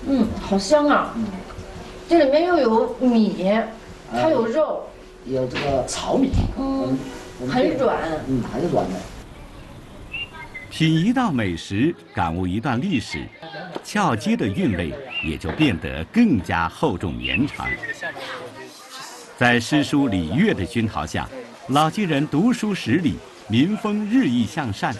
好香啊！这里面又有米，还有肉， 有这个糙米， 很软， 很软的。 品一道美食，感悟一段历史，翘街的韵味也就变得更加厚重绵长。在诗书礼乐的熏陶下，老街人读书识礼，民风日益向善。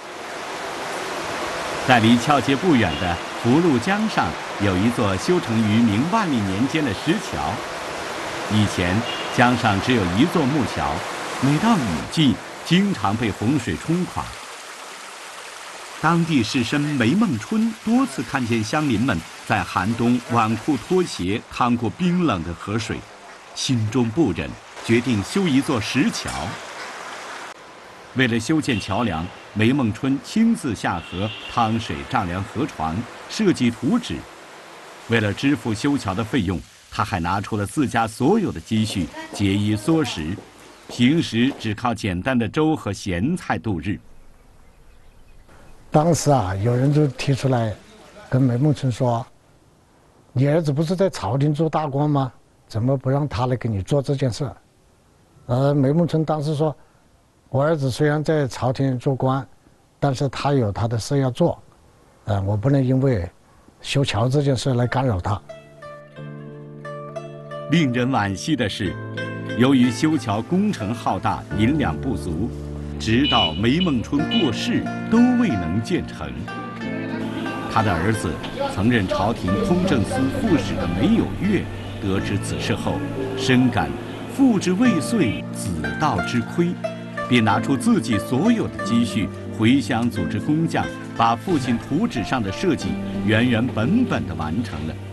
在离翘街不远的福禄江上，有一座修成于明万历年间的石桥。以前江上只有一座木桥，每到雨季，经常被洪水冲垮。当地士绅梅梦春多次看见乡邻们在寒冬挽裤脱鞋趟过冰冷的河水，心中不忍，决定修一座石桥。为了修建桥梁，梅梦春亲自下河趟水丈量河床，设计图纸。为了支付修桥的费用，他还拿出了自家所有的积蓄节衣缩食，平时只靠简单的粥和咸菜度日。 当时有人就提出来，跟梅梦春说：“你儿子不是在朝廷做大官吗？怎么不让他来给你做这件事？”梅梦春当时说：“我儿子虽然在朝廷做官，但是他有他的事要做，我不能因为修桥这件事来干扰他。” 令人惋惜的是，由于修桥工程浩大，银两不足，直到梅梦春过世都未能建成。他的儿子曾任朝廷通政司副使的梅有月，得知此事后，深感父之未遂，子道之亏，便拿出自己所有的积蓄，回乡组织工匠，把父亲图纸上的设计原原本本地完成了。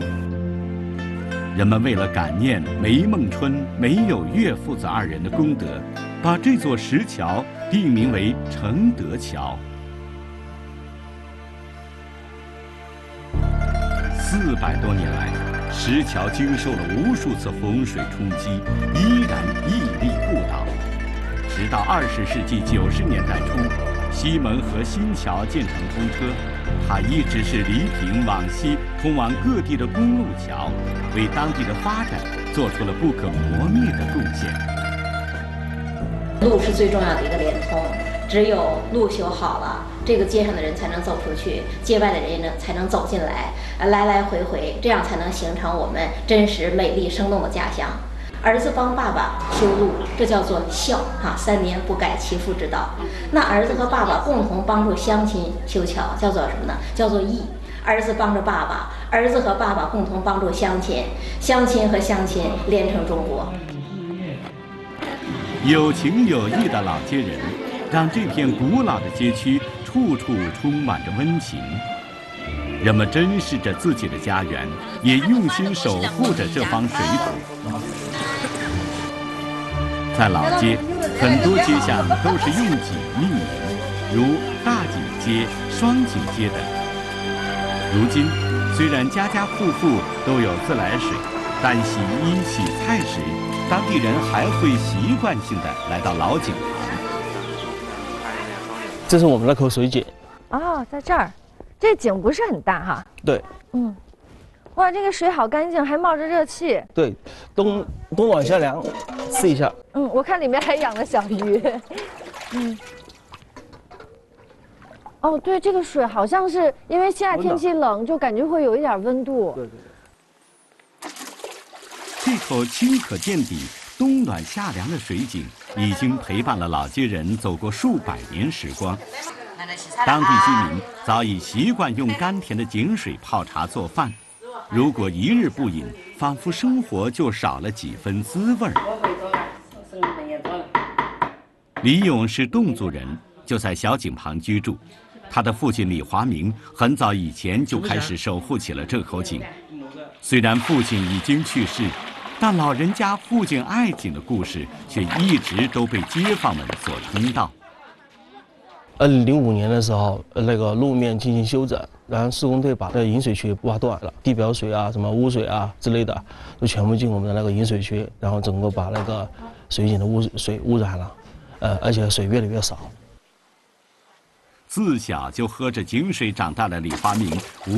人们为了感念梅梦春、梅有月父子二人的功德，把这座石桥定名为承德桥。400多年来，石桥经受了无数次洪水冲击，依然屹立不倒。直到20世纪90年代初，西门河新桥建成通车，它一直是黎平往西通往各地的公路桥，为当地的发展做出了不可磨灭的贡献。 路是最重要的一个联通，只有路修好了，这个街上的人才能走出去，街外的人才能走进来，来来回回，这样才能形成我们真实、美丽、生动的家乡。儿子帮爸爸修路，这叫做孝，3年不改其父之道。那儿子和爸爸共同帮助乡亲修桥，叫做什么呢？叫做义。儿子帮着爸爸，儿子和爸爸共同帮助乡亲，乡亲和乡亲连成中国。 有情有义的老街人，让这片古老的街区处处充满着温情。人们珍视着自己的家园，也用心守护着这方水土。在老街，很多街巷都是用井命名，如大井街、双井街等。如今，虽然家家户户都有自来水，但洗衣、洗菜时，当地人还会习惯性的来到老井旁。 这是我们的口水井。 哦，在这儿，这井不是很大哈。 对。 哇，这个水好干净，还冒着热气。 对，冬往下凉，试一下。 我看里面还养了小鱼。哦，对，这个水好像是因为现在天气冷，就感觉会有一点温度。 对。 这口清可见底、冬暖夏凉的水井，已经陪伴了老街人走过数百年时光。当地居民早已习惯用甘甜的井水泡茶做饭，如果一日不饮，仿佛生活就少了几分滋味儿。李勇是侗族人，就在小井旁居住。他的父亲李华明很早以前就开始守护起了这口井。虽然父亲已经去世，但老人家父亲爱井的故事却一直都被街坊们所称道。 2005年的时候，那个路面进行修整，然后施工队把引水渠挖断了，地表水啊、什么污水啊之类的，都全部进我们的那个引水渠，然后整个把那个水井的水污染了，而且水越来越少。 自小就喝着井水长大的李华明，